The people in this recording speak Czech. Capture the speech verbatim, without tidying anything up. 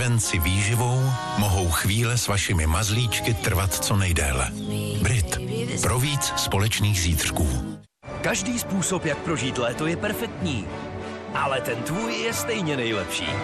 prevenci výživou mohou chvíle s vašimi mazlíčky trvat co nejdéle. Brit. Pro víc společných zítřků. Každý způsob, jak prožít léto, je perfektní. Ale ten tvůj je stejně nejlepší.